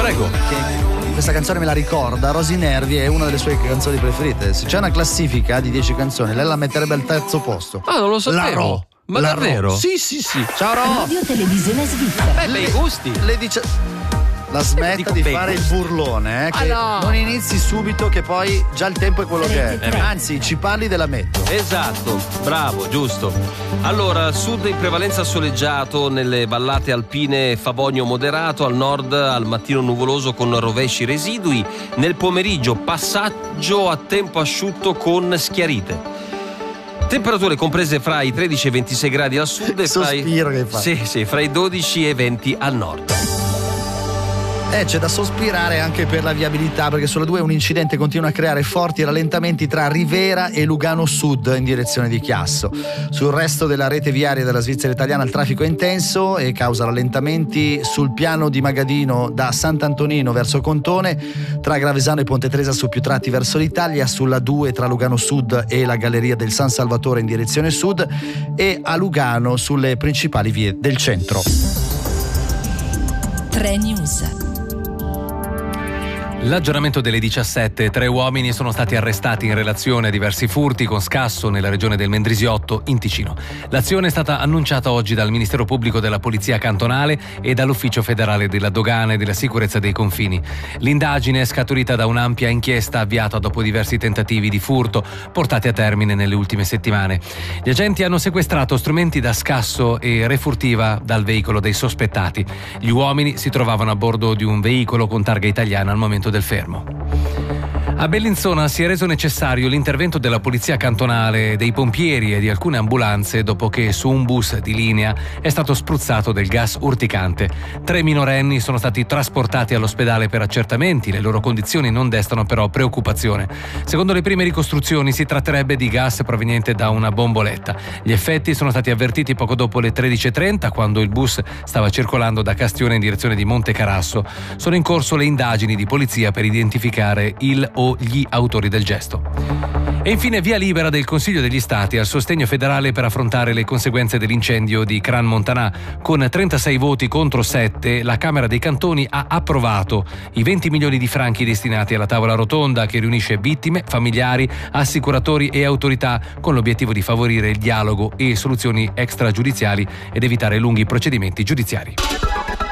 Prego. Questa canzone me la ricorda, Rosy Nervi è una delle sue canzoni preferite. Se c'è una classifica di 10 canzoni, lei la metterebbe al terzo posto. Ah, non lo sapevo. La Ro. Ma La davvero? Ro. Sì. Ciao Ro. Radio Televisione Svizzera. Bei gusti. Le dice... La smetta Dico di bei fare gusti. il burlone, che no. non inizi subito, che poi già il tempo è quello che è. Rete Anzi, ci parli della meteo. Esatto, bravo, giusto. Allora, sud in prevalenza soleggiato, nelle vallate alpine favogno moderato, al nord al mattino nuvoloso con rovesci residui, nel pomeriggio passaggio a tempo asciutto con schiarite. Temperature comprese fra i 13 e i 26 gradi al sud e Sospiro che fa. Sì, fra i 12 e i 20 al nord. C'è da sospirare anche per la viabilità, perché sulla 2 un incidente continua a creare forti rallentamenti tra Rivera e Lugano Sud in direzione di Chiasso. Sul resto della rete viaria della Svizzera italiana il traffico è intenso e causa rallentamenti sul piano di Magadino da Sant'Antonino verso Contone, tra Gravesano e Ponte Tresa su più tratti verso l'Italia, sulla 2 tra Lugano Sud e la Galleria del San Salvatore in direzione sud e a Lugano sulle principali vie del centro. 3 News. L'aggiornamento delle 17, 3 uomini sono stati arrestati in relazione a diversi furti con scasso nella regione del Mendrisiotto in Ticino. L'azione è stata annunciata oggi dal Ministero Pubblico della Polizia Cantonale e dall'Ufficio Federale della Dogana e della Sicurezza dei Confini. L'indagine è scaturita da un'ampia inchiesta avviata dopo diversi tentativi di furto portati a termine nelle ultime settimane. Gli agenti hanno sequestrato strumenti da scasso e refurtiva dal veicolo dei sospettati. Gli uomini si trovavano a bordo di un veicolo con targa italiana al momento del fermo. A Bellinzona si è reso necessario l'intervento della polizia cantonale, dei pompieri e di alcune ambulanze dopo che su un bus di linea è stato spruzzato del gas urticante. 3 minorenni sono stati trasportati all'ospedale per accertamenti, le loro condizioni non destano però preoccupazione. Secondo le prime ricostruzioni si tratterebbe di gas proveniente da una bomboletta. Gli effetti sono stati avvertiti poco dopo le 13:30 quando il bus stava circolando da Castione in direzione di Monte Carasso. Sono in corso le indagini di polizia per identificare il o gli autori del gesto. E infine via libera del Consiglio degli Stati al sostegno federale per affrontare le conseguenze dell'incendio di Crans-Montana. Con 36 voti contro 7, la Camera dei Cantoni ha approvato i 20 milioni di franchi destinati alla tavola rotonda che riunisce vittime, familiari, assicuratori e autorità con l'obiettivo di favorire il dialogo e soluzioni extragiudiziali ed evitare lunghi procedimenti giudiziari.